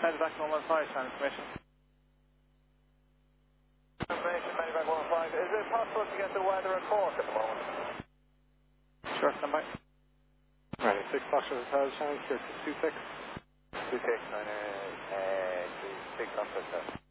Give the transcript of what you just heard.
Head back 115, transmission. Information, Medivac 115. Is it possible to get the weather at Cork at the moment? Sure, stand by. Right, 6 Foxtrot Hotel, Shannon, here to 26. 26, 6 Foxtrot Hotel.